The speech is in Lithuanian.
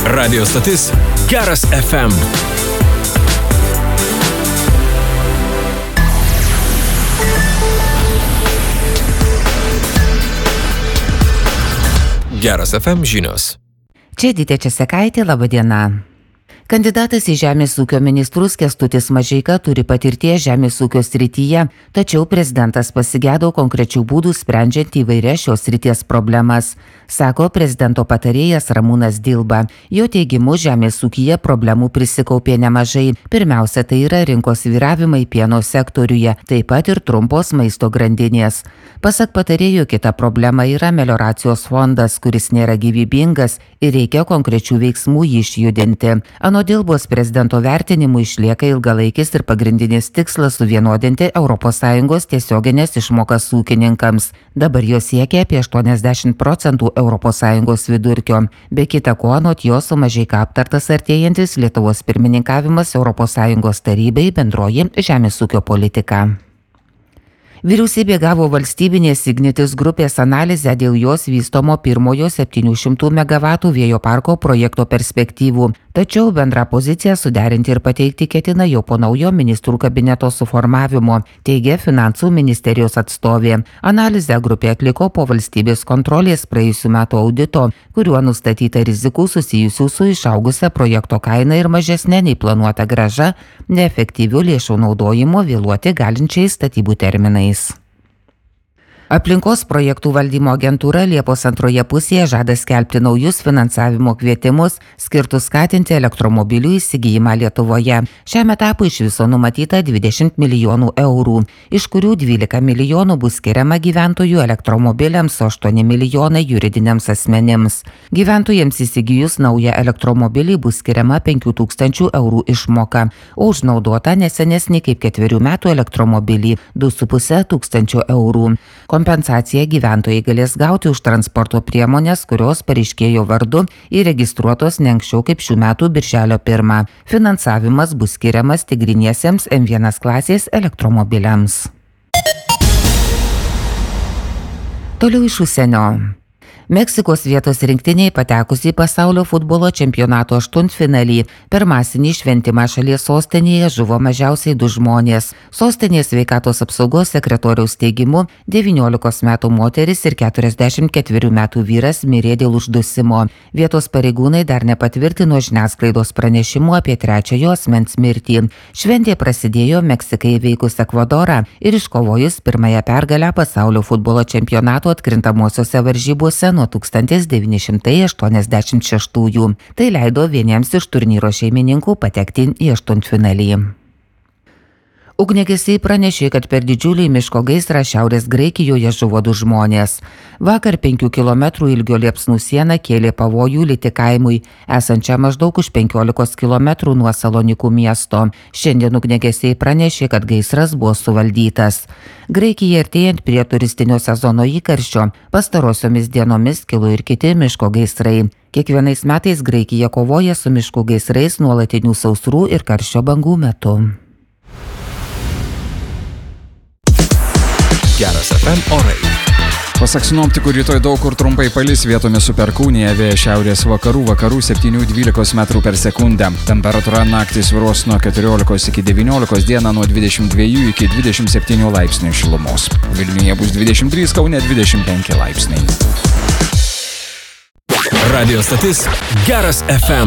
Radio stotis Geras FM. Geras FM žinios. Čia Edita Česekaitė, laba diena. Kandidatas į Žemės ūkio ministrus Kęstutis Mažeika turi patirties žemės ūkio srityje, tačiau prezidentas pasigėdo konkrečių būdų sprendžiant įvairias šios srities problemas, sako prezidento patarėjas Ramūnas Dilba. Jo teigimu, žemės ūkyje problemų prisikaupė nemažai. Pirmiausia, tai yra rinkos svyravimai pieno sektoriuje, taip pat ir trumpos maisto grandinės. Pasak patarėjo, kita problema yra melioracijos fondas, kuris nėra gyvybingas ir reikia konkrečių veiksmų jį išjudinti. Anot Dilbos prezidento vertinimu išlieka ilgalaikis ir pagrindinis tikslas suvienodinti ES tiesioginės išmokas ūkininkams. Dabar jos siekia apie 80% ES vidurkio. Be kita ko, anot jo su Mažeika aptartas artėjantis Lietuvos pirmininkavimas ES tarybai bendroji žemės ūkio politika. Vyriausybė gavo valstybinės Ignitis grupės analizę dėl jos vystomo pirmojo 700 MW vėjo parko projekto perspektyvų. Tačiau bendrą poziciją suderinti ir pateikti ketina jau po naujo ministrų kabineto suformavimo, teigia Finansų ministerijos atstovė. Analizę grupė atliko po valstybės kontrolės praėjusių metų audito, kuriuo nustatyta rizikų susijusių su išaugusia projekto kaina ir mažesnė nei planuota grąža, neefektyvių lėšų naudojimo, vėluoti galinčiais statybų terminais. Aplinkos projektų valdymo agentūra Liepos antroje pusėje žada skelbti naujus finansavimo kvietimus, skirtus skatinti elektromobilių įsigijimą Lietuvoje. Šiam etapui iš viso numatyta 20 milijonų eurų, iš kurių 12 milijonų bus skiriama gyventojų elektromobiliams, o 8 milijonai juridiniams asmenims. Gyventojams įsigijus naują elektromobilį bus skiriama 5 000 eurų išmoka, o už naudotą nesenesnį kaip 4 metų elektromobilį 2,5 tūkstančio eurų. Kompensaciją gyventojai galės gauti už transporto priemonės, kurios pareiškėjo vardu įregistruotos ne anksčiau kaip šių metų birželio 1. Finansavimas bus skiriamas tik gryniesiems M1 klasės elektromobiliams. Toliau iš užsienio. Meksikos vietos rinktiniai patekusi į pasaulio futbolo čempionato aštuntfinalį. Per masinį šventimą šalies sostinėje žuvo mažiausiai 2 žmonės. Sostinės sveikatos apsaugos sekretoriaus teigimu 19 metų moteris ir 44 metų vyras mirė dėl uždusimo. Vietos pareigūnai dar nepatvirtino žiniasklaidos pranešimų apie trečiojo asmens mirtį. Šventė prasidėjo Meksikai įveikus Ekvadorą ir iškovojus pirmąją pergalę pasaulio futbolo čempionato atkrintamosiose varžybose nuo 1986. Tai leido vieniems iš turnyro šeimininkų patekti į aštuntfinalį. Ugniagesiai pranešė, kad per didžiulį miško gaisrą šiaurės Graikijoje žuvo 2 žmonės. Vakar 5 km ilgio liepsnų siena kėlė pavojų Litikaimui, esančią maždaug už 15 km nuo Salonikų miesto. Šiandien ugniagesiai pranešė, kad gaisras buvo suvaldytas. Graikija artėjant prie turistinio sezono įkarščio, pastarosiomis dienomis kilo ir kiti miško gaisrai. Kiekvienais metais Graikija kovoja su miškų gaisrais nuolatinių sausrų ir karščio bangų metu. Geras FM orai. Pasak sinoptikų, rytoj daug kur trumpai palis, vietomis su perkūnija, vėjas šiaurės vakarų 7–12 metrų per sekundę. Temperatūra naktį svyruos nuo 14 iki 19, dieną nuo 22 iki 27 laipsnių šilumos. Vilniuje bus 23, Kaune 25 laipsniai. Radio stotis Geras FM.